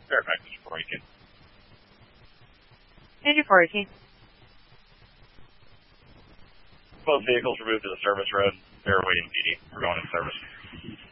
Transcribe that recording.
Fairfax is 418. Andrew 418. Both vehicles were moved to the service road. They're awaiting PD. We're going in service.